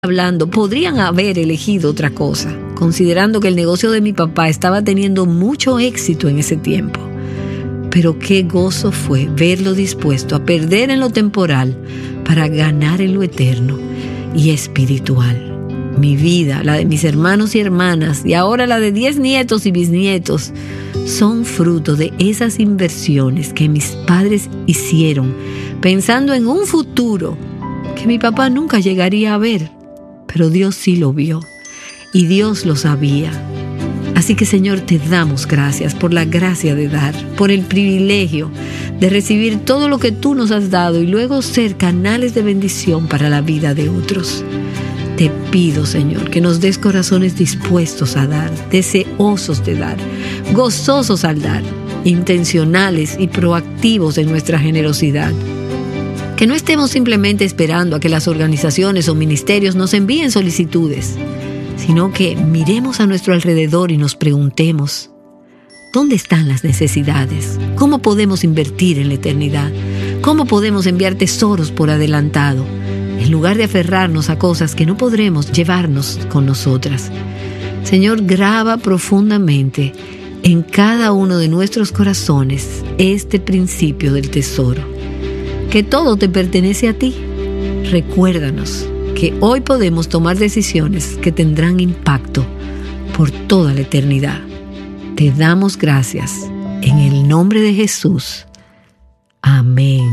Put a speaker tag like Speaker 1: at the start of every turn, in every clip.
Speaker 1: hablando, podrían haber elegido otra cosa, considerando que el negocio de mi papá estaba teniendo mucho éxito en ese tiempo. Pero qué gozo fue verlo dispuesto a perder en lo temporal para ganar en lo eterno y espiritual. Mi vida, la de mis hermanos y hermanas, y ahora la de 10 nietos y bisnietos, son fruto de esas inversiones que mis padres hicieron, pensando en un futuro que mi papá nunca llegaría a ver. Pero Dios sí lo vio, y Dios lo sabía. Así que, Señor, te damos gracias por la gracia de dar, por el privilegio de recibir todo lo que tú nos has dado y luego ser canales de bendición para la vida de otros. Te pido, Señor, que nos des corazones dispuestos a dar, deseosos de dar, gozosos al dar, intencionales y proactivos en nuestra generosidad. Que no estemos simplemente esperando a que las organizaciones o ministerios nos envíen solicitudes, sino que miremos a nuestro alrededor y nos preguntemos, ¿dónde están las necesidades? ¿Cómo podemos invertir en la eternidad? ¿Cómo podemos enviar tesoros por adelantado, en lugar de aferrarnos a cosas que no podremos llevarnos con nosotras? Señor, graba profundamente en cada uno de nuestros corazones este principio del tesoro, que todo te pertenece a ti. Recuérdanos que hoy podemos tomar decisiones que tendrán impacto por toda la eternidad. Te damos gracias en el nombre de Jesús. Amén.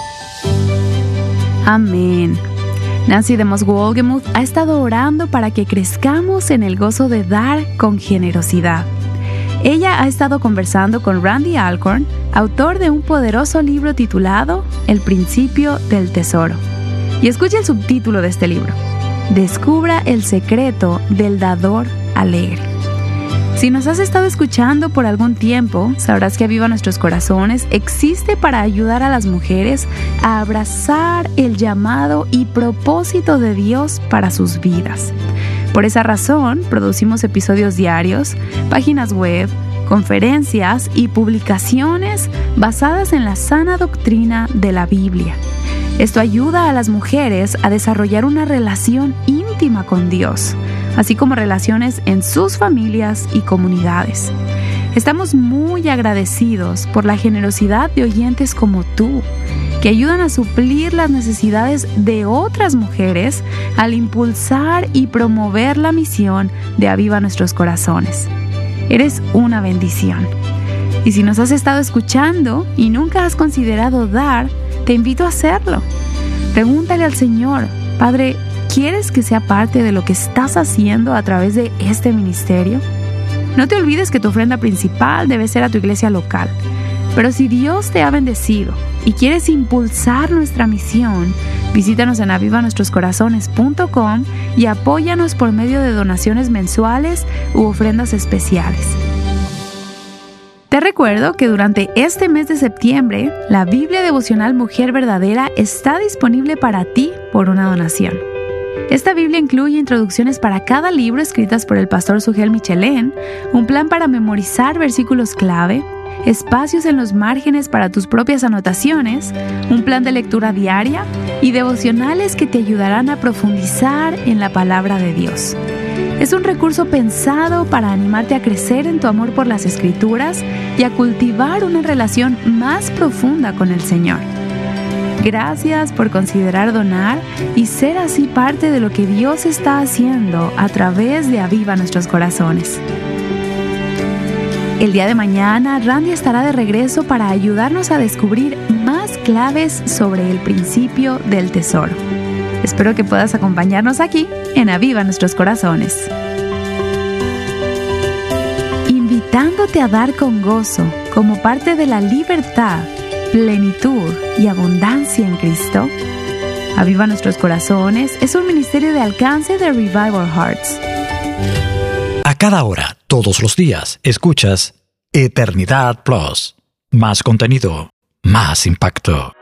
Speaker 2: Amén. Nancy DeMoss Wolgemuth ha estado orando para que crezcamos en el gozo de dar con generosidad. Ella ha estado conversando con Randy Alcorn, autor de un poderoso libro titulado El principio del tesoro. Y escucha el subtítulo de este libro: Descubra el secreto del dador alegre. Si nos has estado escuchando por algún tiempo, sabrás que Aviva Nuestros Corazones existe para ayudar a las mujeres a abrazar el llamado y propósito de Dios para sus vidas. Por esa razón, producimos episodios diarios, páginas web, conferencias y publicaciones basadas en la sana doctrina de la Biblia. Esto ayuda a las mujeres a desarrollar una relación íntima con Dios, así como relaciones en sus familias y comunidades. Estamos muy agradecidos por la generosidad de oyentes como tú, que ayudan a suplir las necesidades de otras mujeres al impulsar y promover la misión de Aviva Nuestros Corazones. Eres una bendición. Y si nos has estado escuchando y nunca has considerado dar, te invito a hacerlo. Pregúntale al Señor: Padre, ¿quieres que sea parte de lo que estás haciendo a través de este ministerio? No te olvides que tu ofrenda principal debe ser a tu iglesia local. Pero si Dios te ha bendecido y quieres impulsar nuestra misión, visítanos en avivanuestroscorazones.com y apóyanos por medio de donaciones mensuales u ofrendas especiales. Te recuerdo que durante este mes de septiembre, la Biblia devocional Mujer Verdadera está disponible para ti por una donación. Esta Biblia incluye introducciones para cada libro escritas por el pastor Sugel Michelén, un plan para memorizar versículos clave, espacios en los márgenes para tus propias anotaciones, un plan de lectura diaria y devocionales que te ayudarán a profundizar en la palabra de Dios. Es un recurso pensado para animarte a crecer en tu amor por las Escrituras y a cultivar una relación más profunda con el Señor. Gracias por considerar donar y ser así parte de lo que Dios está haciendo a través de Aviva Nuestros Corazones. El día de mañana, Randy estará de regreso para ayudarnos a descubrir más claves sobre el principio del tesoro. Espero que puedas acompañarnos aquí en Aviva Nuestros Corazones. Invitándote a dar con gozo como parte de la libertad, plenitud y abundancia en Cristo. Aviva Nuestros Corazones es un ministerio de alcance de Revival Hearts.
Speaker 3: A cada hora, todos los días, escuchas Eternidad Plus. Más contenido, más impacto.